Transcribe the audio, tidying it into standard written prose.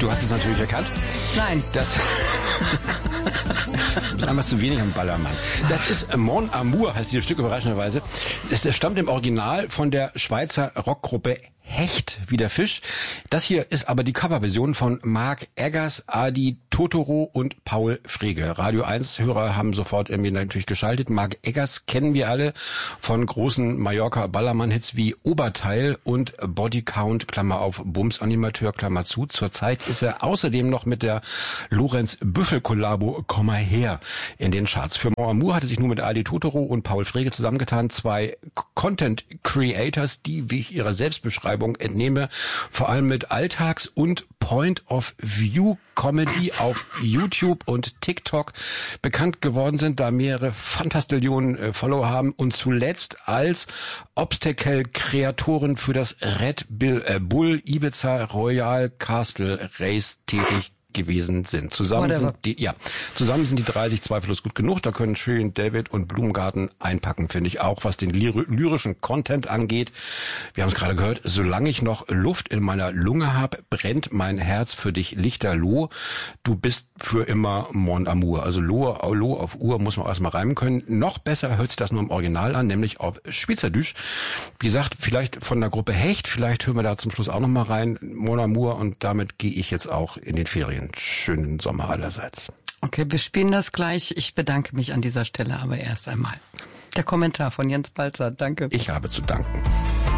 Du hast es natürlich erkannt. Nein. Das ist einfach zu wenig am Ballermann. Das ist Mon Amour, heißt dieses Stück überraschenderweise. Es stammt im Original von der Schweizer Rockgruppe Hecht wie der Fisch. Das hier ist aber die Coverversion von Mark Eggers, Adi Totoro und Paul Frege. Radio 1-Hörer haben sofort irgendwie natürlich geschaltet. Mark Eggers kennen wir alle von großen Mallorca-Ballermann-Hits wie Oberteil und Body Count, Klammer auf, Bums-Animateur, Klammer zu. Zurzeit ist er außerdem noch mit der Lorenz-Büffel-Kollabo Komm mal her in den Charts. Für Mon Amour hatte sich nur mit Adi Totoro und Paul Frege zusammengetan. Zwei Content-Creators, die, wie ich ihrer Selbstbeschreibung entnehme, vor allem mit Alltags- und Point-of-View-Comedy auf YouTube und TikTok bekannt geworden sind, da mehrere Fantastillionen Follower haben und zuletzt als Obstacle-Kreatoren für das Red Bull Ibiza Royal Castle Race tätig gewesen sind. Zusammen sind die 30 zweifellos gut genug. Da können Shirin David und Blumengarten einpacken, finde ich auch, was den lyrischen Content angeht. Wir haben es gerade gehört, solange ich noch Luft in meiner Lunge habe, brennt mein Herz für dich lichterloh. Du bist für immer Mon Amour. Also Lo auf Uhr muss man erstmal reimen können. Noch besser hört sich das nur im Original an, nämlich auf Schweizerdeutsch. Wie gesagt, vielleicht von der Gruppe Hecht, vielleicht hören wir da zum Schluss auch noch mal rein, Mon Amour, und damit gehe ich jetzt auch in den Ferien. Schönen Sommer allerseits. Okay, wir spielen das gleich. Ich bedanke mich an dieser Stelle aber erst einmal. Der Kommentar von Jens Balzer. Danke. Ich habe zu danken.